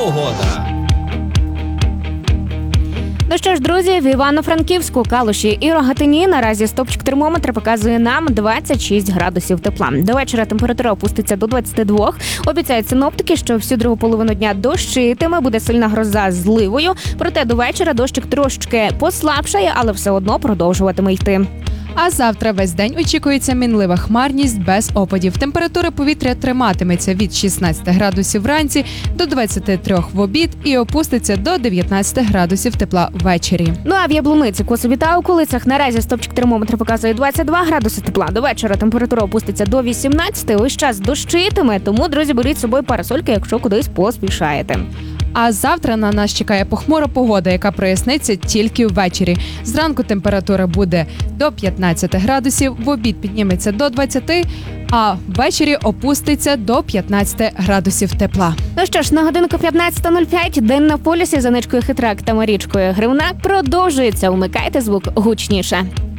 погода. Ну що ж, друзі, в Івано-Франківську, Калуші і Рогатині наразі стопчик термометра показує нам 26 градусів тепла. До вечора температура опуститься до 22. Обіцяють синоптики, що всю другу половину дня дощитиме, буде сильна гроза з зливою. Проте до вечора дощик трошечки послабшає, але все одно продовжуватиме йти. А завтра весь день очікується мінлива хмарність без опадів. Температура повітря триматиметься від 16 градусів вранці до 23 в обід і опуститься до 19 градусів тепла ввечері. Ну а в Яблуниці, Косові та околицях наразі стопчик термометра показує 22 градуси тепла. До вечора температура опуститься до 18. Ось час дощитиме, тому, друзі, беріть з собою парасольки, якщо кудись поспішаєте. А завтра на нас чекає похмура погода, яка проясниться тільки ввечері. Зранку температура буде до 15 градусів, в обід підніметься до 20, а ввечері опуститься до 15 градусів тепла. Ну що ж, на годинку 15:05 день на полюсі за ничкою Хитрак та Марічкою Гривнак продовжується. Умикайте звук гучніше.